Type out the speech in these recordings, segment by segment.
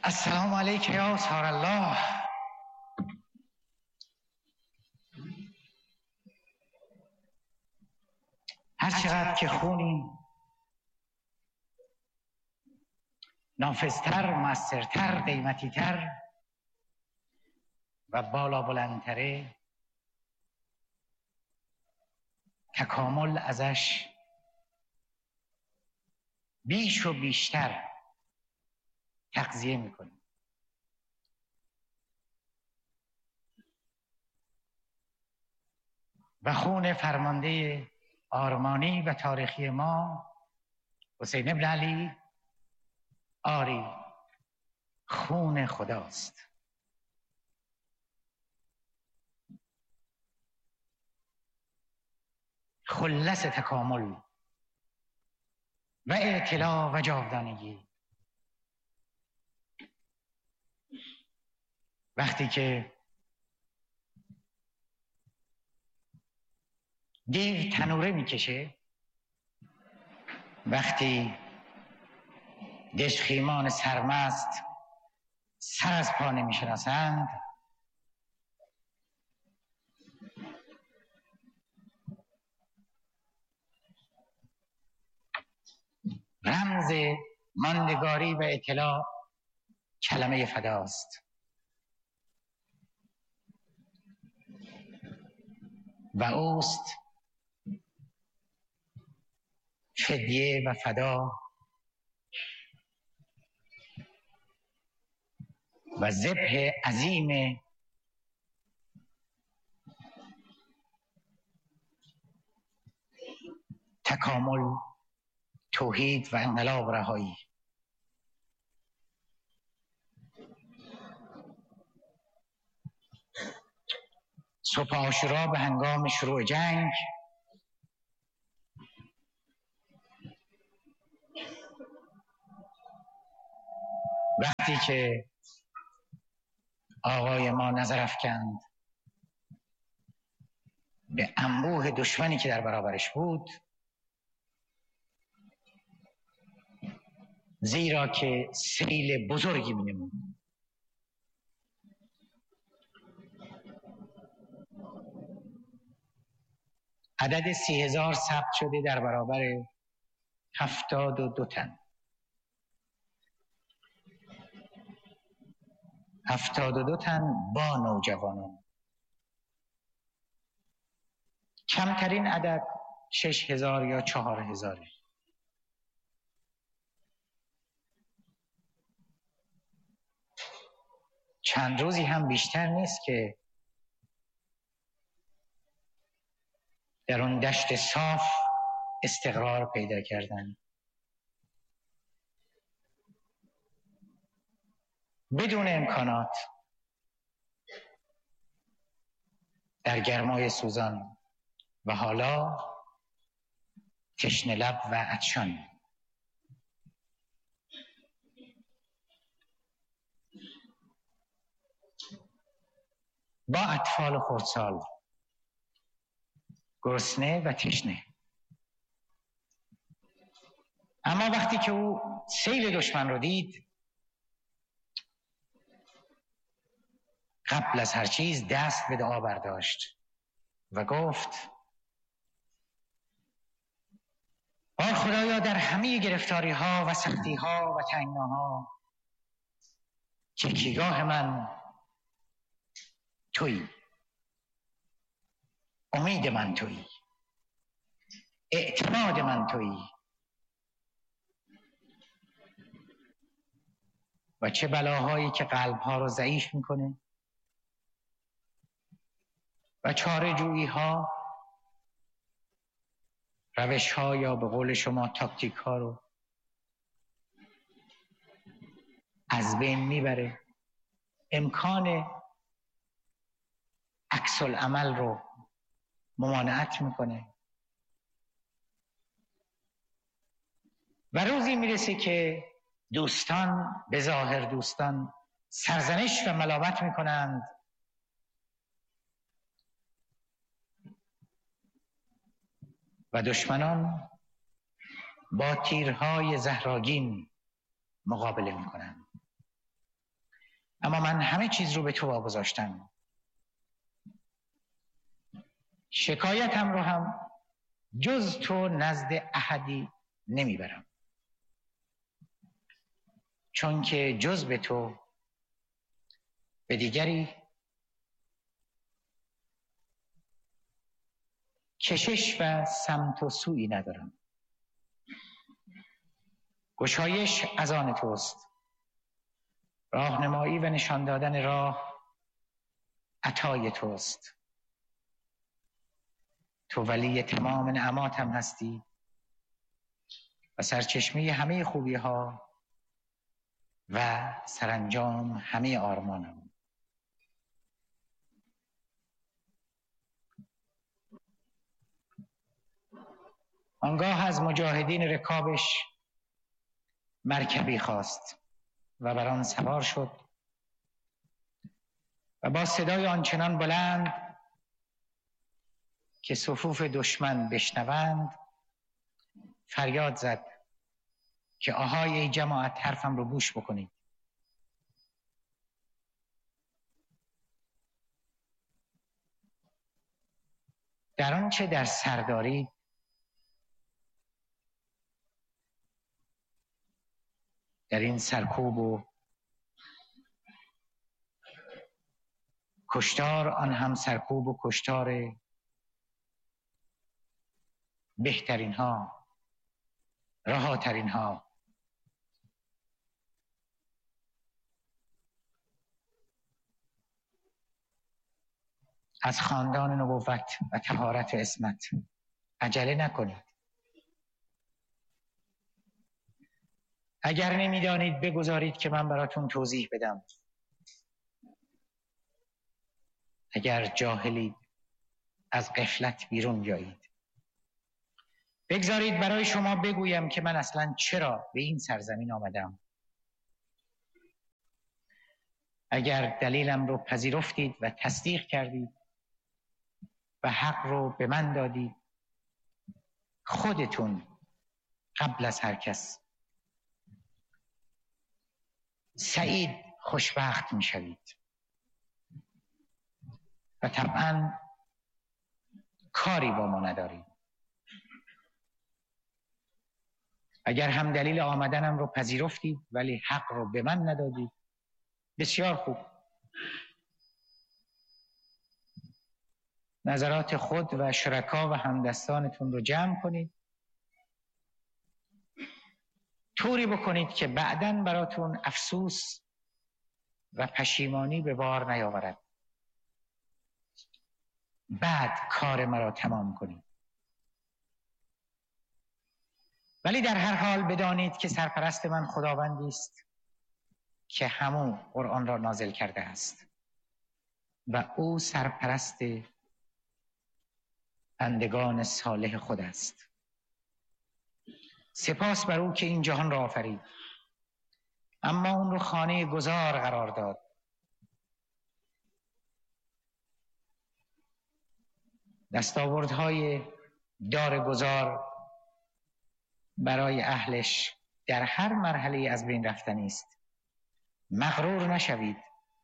السلام علیک یا سار الله. هر چقدر که خونیم نافذتر، مؤثرتر، قیمتیتر و بالا بلندتره، تکامل ازش بیش و بیشتر تغذیه میکنیم. و خون فرمانده آرمانی و تاریخی ما حسین ابن علی آری خون خداست. خلص تکامل و اعتلا و جاودانگی. وقتی که دیو تنوره میکشه، وقتی دژخیمان سرمست سر از پا نمیشناسند، رمز ماندگاری و اطلاع کلمه فداست و اوست فدیه و فدا و ذبح عظیم تکامل، توحید و انقلاب رهایی. صبح عاشورا به هنگام شروع جنگ وقتی که آقای ما نظر افکند به انبوه دشمنی که در برابرش بود، زیرا که سیل بزرگی می‌نمود. عدد 30,000 ثبت شده در برابر 72 تن. 72 تن با نوجوانان. کمترین عدد 6,000 یا 4,000. چند روزی هم بیشتر نیست که در اون دشت صاف استقرار پیدا کردن، بدون امکانات، در گرمای سوزان و حالا تشنه لب و عطشان. با اطفال خردسال، گرسنه و تشنه. اما وقتی که او سیل دشمن رو دید، قبل از هر چیز دست به دعا برداشت و گفت: آه خدایا، در همه گرفتاری ها و سختی ها و تنگناها تکیه‌گاه من تویی، امید من تویی، اعتماد من تویی. و چه بلاهایی که قلبها رو ضعیف میکنه و چاره جویی ها، روش ها یا به قول شما تاکتیک ها رو از بین میبره، امکان عکس العمل رو ممانعت میکنه. و روزی میرسه که دوستان، به ظاهر دوستان، سرزنش و ملامت میکنند و دشمنان با تیرهای زهرآگین مقابله میکنند. اما من همه چیز رو به تو واگذاشتم. شکایتم رو هم جز تو نزد احدی نمیبرم، چون که جز به تو به دیگری کشش و سمت و سویی ندارم. گشایش از آن توست، راهنمایی و نشان دادن راه عطای توست. تو ولی تمام نعماتم هستی و سرچشمه همه خوبی ها و سرانجام همه آرمانم. آنگاه از مجاهدین رکابش مرکبی خواست و بر آن سوار شد و با صدای آنچنان بلند که صفوف دشمن بشنوند فریاد زد که آهای ای جماعت، حرفم رو گوش بکنید. در آنچه در سر دارید در این سرکوب و کشتار، آن هم سرکوب و کشتار بهترین ها، رهاترین ها، از خاندان نبوت و طهارت و عصمت. عجله نکنید. اگر نمیدانید بگذارید که من براتون توضیح بدم. اگر جاهلید از غفلت بیرون بیایید. بگذارید برای شما بگویم که من اصلا چرا به این سرزمین آمدم. اگر دلیلم رو پذیرفتید و تصدیق کردید و حق رو به من دادید، خودتون قبل از هر کس سعید خوشبخت می شوید و طبعا کاری با ما ندارید. اگر هم دلیل آمدنم رو پذیرفتید ولی حق رو به من ندادید، بسیار خوب. نظرات خود و شرکا و همدستانتون رو جمع کنید، طوری بکنید که بعداً براتون افسوس و پشیمانی به بار نیاورد. بعد کار مرا تمام کنید. ولی در هر حال بدانید که سرپرست من خداوندی است که همون قرآن را نازل کرده است و او سرپرست بندگان صالح خود است. سپاس بر او که این جهان را آفرید، اما اون رو خانه گذار قرار داد. دستاوردهای دار گذار برای اهلش در هر مرحله از بین رفتنی است. مغرور نشوید.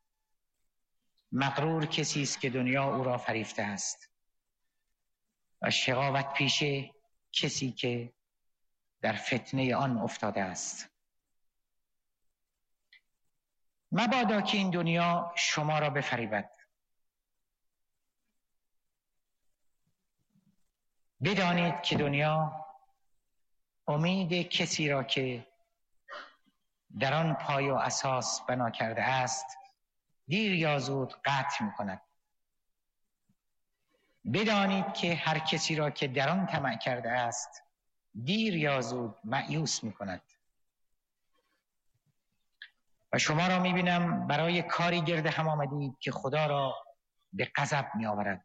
مغرور کسی است که دنیا او را فریفته است و شقاوت پیشه کسی که در فتنه آن افتاده است. مبادا که این دنیا شما را بفریبد. بدانید که دنیا امید کسی را که در آن پای و اساس بنا کرده است دیر یا زود قطع می کند. بدانید که هر کسی را که در آن طمع کرده است دیر یا زود مایوس می کند. و شما را می بینم برای کاری گرد هم آمدید که خدا را به غضب می آورد.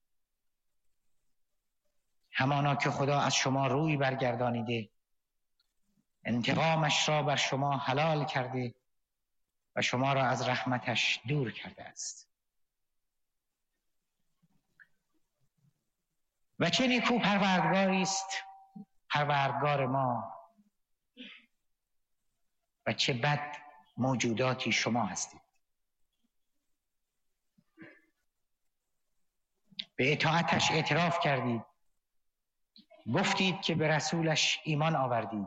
همانا که خدا از شما روی برگردانیده، انتقامش را بر شما حلال کرده و شما را از رحمتش دور کرده است. و چه نیکو پروردگاری است پروردگار ما و چه بد موجوداتی شما هستید. به اطاعتش اعتراف کردید، گفتید که به رسولش ایمان آوردید،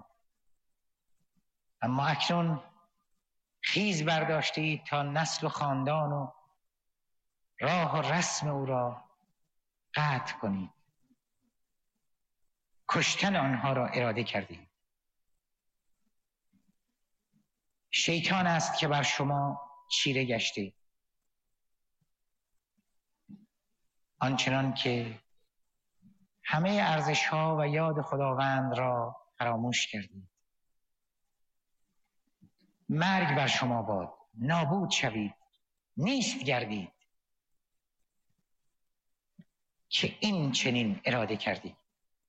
اما اکنون خیز برداشتید تا نسل و خاندان و راه و رسم او را قطع کنید، کشتن آنها را اراده کردید. شیطان است که بر شما چیره گشته، آنچنان که همه ارزش‌ها و یاد خداوند را فراموش کردید. مرگ بر شما باد، نابود شوید، نیست گردید که این چنین اراده کردید.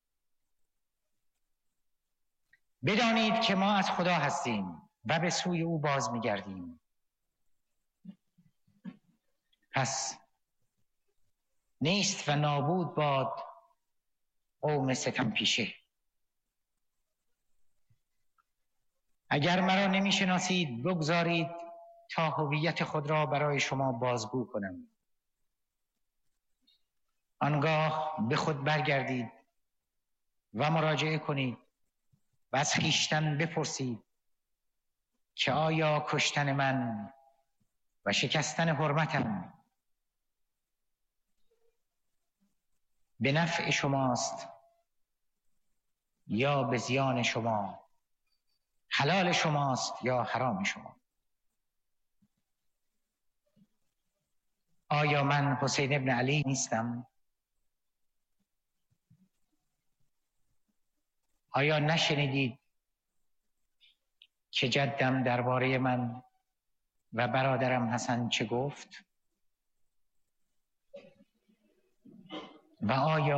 بدانید که ما از خدا هستیم و به سوی او باز می‌گردیم. پس نیست و نابود باد قوم ستم پیشه. اگر مرا نمی‌شناسید بگذارید تا هویت خود را برای شما بازگو کنم. آنگاه به خود برگردید و مراجعه کنید و از خویشتن بپرسید که آیا کشتن من و شکستن حرمتم به نفع شماست یا به زیان شما، حلال شماست یا حرام شما؟ آیا من حسین ابن علی نیستم؟ آیا نشنیدید که جدم درباره من و برادرم حسن چه گفت؟ و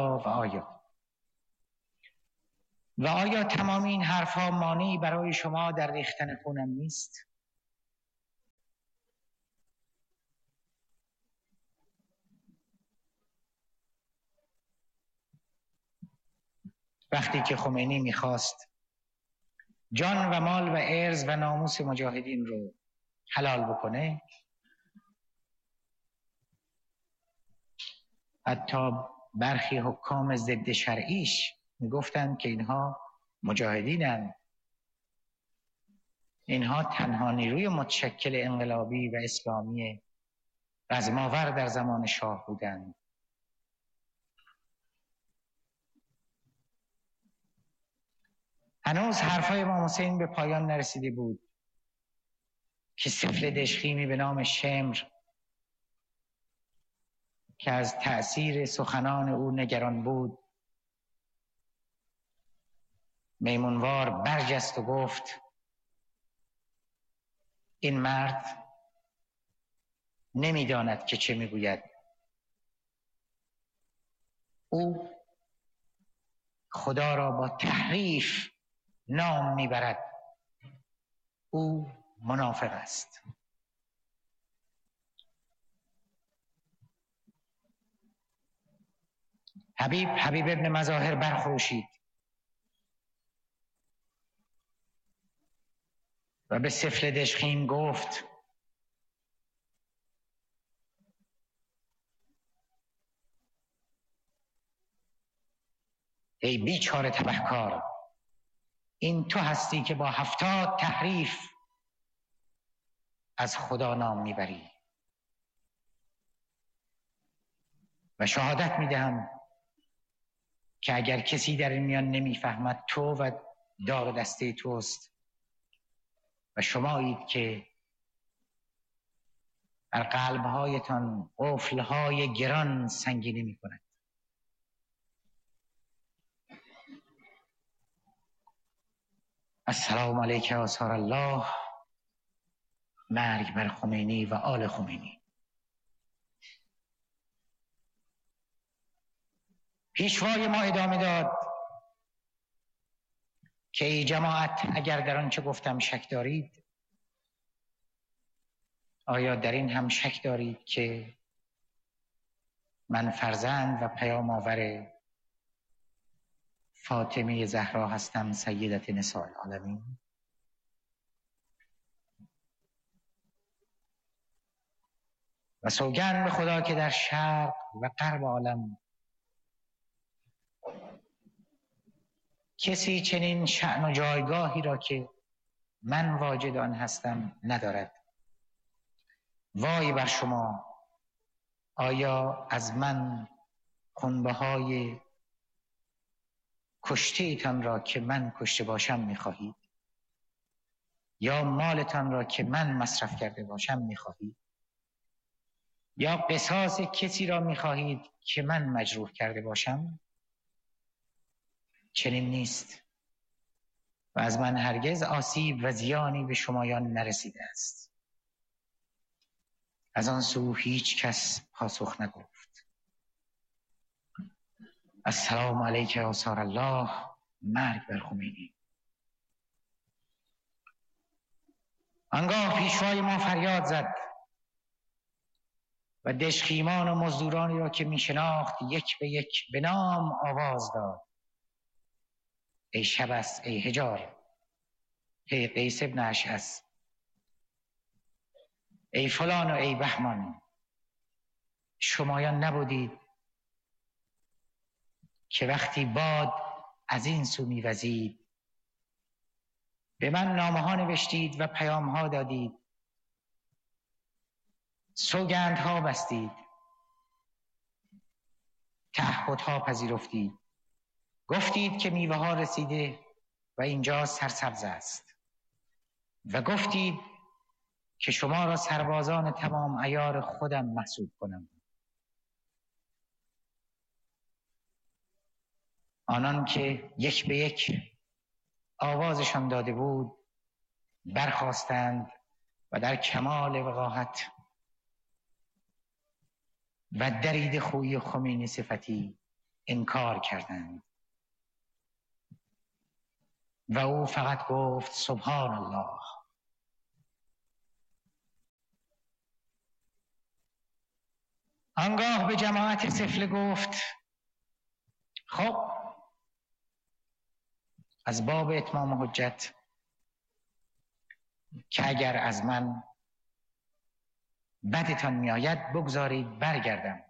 آیا تمام این حرفها مانعی برای شما در ریختن خونم نیست؟ وقتی که خمینی میخواست جان و مال و ارز و ناموس مجاهدین رو حلال بکنه، حتی برخی حکام ضد شرعیش میگفتند که اینها مجاهدینن، اینها تنها نیروی متشکل انقلابی و اسلامی رزماور در زمان شاه بودند. هنوز حرفای امام حسین به پایان نرسیده بود که سفل دشخیمی به نام شمر که از تأثیر سخنان او نگران بود میمونوار برجست و گفت این مرد نمیداند که چه میگوید. او خدا را با تحریف نام میبرد. او منافق است. حبیب ابن مظاهر برخروشید و به سفل دشخیم گفت ای بیچاره تبهکار، این تو هستی که با 70 تحریف از خدا نام میبری و شهادت میدهم که اگر کسی در این میان نمیفهمد تو و دار دسته توست و شمایید که بر قلبهایتان قفلهای گران سنگینی میکند. السلام علیک آثار الله. مرگ بر خمینی و آل خمینی. پیشوای ما ادامه داد که ای جماعت، اگر در آنچه گفتم شک دارید، آیا در این هم شک دارید که من فرزند و پیام آور فاطمه زهرا هستم، سیدت نساء العالمین؟ و سوگند به خدا که در شرق و غرب عالم کسی چنین شأن و جایگاهی را که من واجد آن هستم ندارد. وای بر شما، آیا از من خونبهای کشته ایتان را که من کشته باشم می‌خواهید؟ یا مالتان را که من مصرف کرده باشم می‌خواهید؟ یا قصاص کسی را می‌خواهید که من مجروح کرده باشم؟ چنین نیست و از من هرگز آسیب و زیانی به شمایان نرسیده است. از آن سو هیچ کس پاسخ نگفت. السلام علیک آثار الله. مرگ بر خمینی. آنگاه پیشوای ما فریاد زد و دژخیمان و مزدورانی را که می شناخت یک به یک به نام آواز داد: ای شبس، ای حجار، ای قیس ابن اشعث، ای فلان و ای بهمان، شمایان نبودید که وقتی باد از این سو می‌وزید به من نامه‌ها نوشتید و پیام‌ها دادید، سوگندها بستید، تعهدها پذیرفتید، گفتید که میوه‌ها رسیده و اینجا سرسبز است و گفتید که شما را سربازان تمام عیار خودم محسوب کنم. آنان که یک به یک آوازشان داده بود برخاستند و در کمال وقاحت و درید خوی خمینی صفتی انکار کردند و او فقط گفت سبحان الله. آنگاه به جماعت سفله گفت: خب، از باب اتمام حجت که اگر از من بدتان میآید بگذارید برگردم.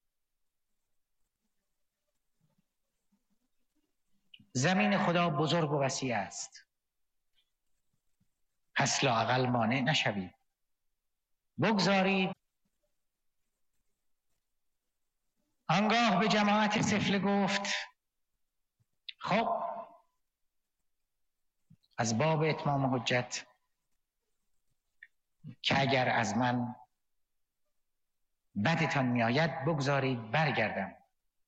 زمین خدا بزرگ و وسیع است، پس لااقل مانع نشوید، بگذارید. آنگاه به جماعت سفله گفت: خب، از باب اتمام حجت که اگر از من بدتان میآید بگذارید برگردم.